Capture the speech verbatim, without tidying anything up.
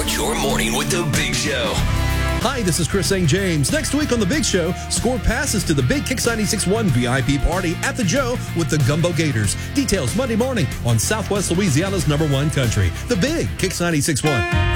Start your morning with the Big Show. Hi, this is Chris Saint James. Next week on The Big Show, score passes to the big Kicks ninety-six point one V I P party at the Joe with the Gumbo Gators. Details Monday morning on Southwest Louisiana's number one country. The big Kicks ninety-six point one.